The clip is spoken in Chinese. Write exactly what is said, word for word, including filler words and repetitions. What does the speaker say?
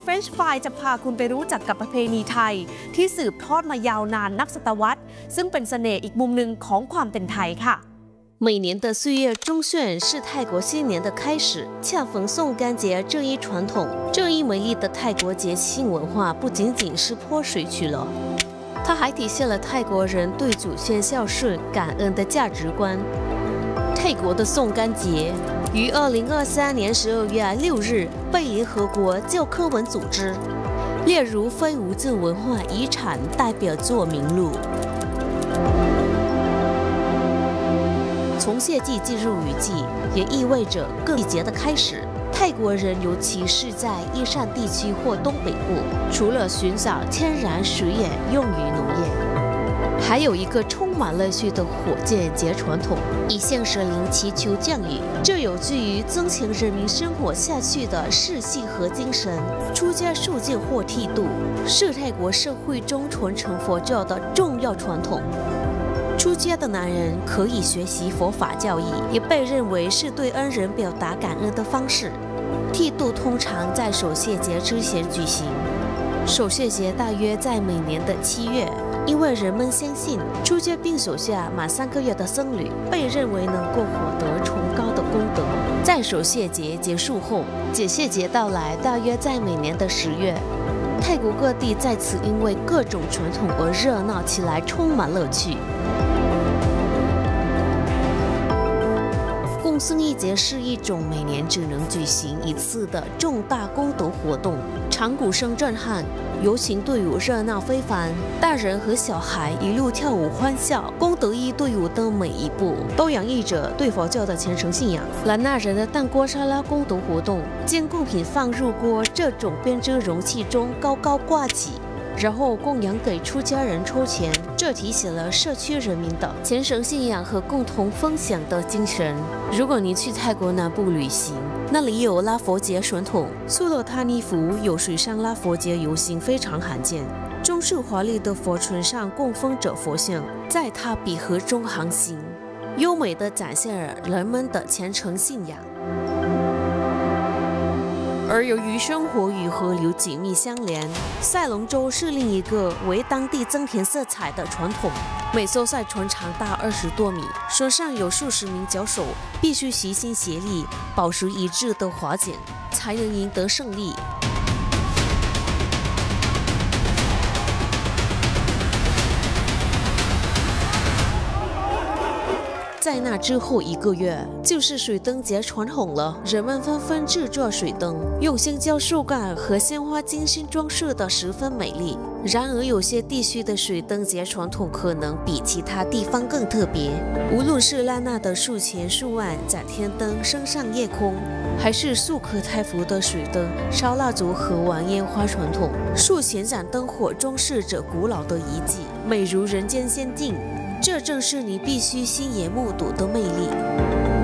French Fry จะพาคุณไปรู้จักกับประเพณีไทยที่สืบทอดมายาวนานนับศตวรรษซึ่งเป็นเสน่ห์อีกมุมหนึ่งของความเป็นไทยค่ะ每年的岁月中旬是泰国新年的开始，恰逢送干节这一传统，这一美丽的泰国节庆文化不仅仅是泼水曲了，它还体现了泰国人对祖先孝顺、感恩的价值观。泰国的送干节于二零二三年十二月六日被联合国教科文组织列入非物质文化遗产代表作名录。从谢季进入雨季，也意味着各季节的开始。泰国人，尤其是在伊善地区或东北部，除了寻找天然水源用于农业，还有一个充满乐趣的火箭节传统，以向神灵祈求降雨。这有助于增强人民生活下去的士气和精神。出家受戒或剃度是泰国社会中传承佛教的重要传统。出家的男人可以学习佛法教义，也被认为是对恩人表达感恩的方式。剃度通常在守谢节之前举行，守谢节大约在每年的七月，因为人们相信出家并守下满三个月的僧侣被认为能够获得崇高的功德。在守谢节结束后，解谢节到来，大约在每年的十月。泰国各地在此因为各种传统而热闹起来，充满乐趣。共僧一节是一种每年只能举行一次的重大功德活动，长鼓声震撼，游行队伍热闹非凡，大人和小孩一路跳舞欢笑。功德一队伍的每一步都洋溢着对佛教的虔诚信仰。兰纳人的蛋锅沙拉功德活动，将贡品放入锅这种编织容器中高高挂起，然后供养给出家人抽钱，这体现了社区人民的虔诚信仰和共同分享的精神。如果您去泰国南部旅行，那里有拉佛节传统，苏洛塔尼福有水上拉佛节游行非常罕见。装饰华丽的佛船上供奉着佛像，在它比河中航行，优美地展现了人们的虔诚信仰。而由于生活与河流紧密相连，赛龙舟是另一个为当地增添色彩的传统。每艘赛船长达二十多米，船上有数十名脚手，必须齐心协力，保持一致的划桨，才能赢得胜利。在那之后一个月，就是水灯节传统了。人们纷纷制作水灯，用香蕉树干和鲜花精心装饰得十分美丽。然而，有些地区的水灯节传统可能比其他地方更特别。无论是拉纳的树前树岸展天灯升上夜空，还是素可泰服的水灯烧蜡烛和玩烟花传统，树前展灯火装饰着古老的遗迹，美如人间仙境。这正是你必须亲眼目睹的魅力。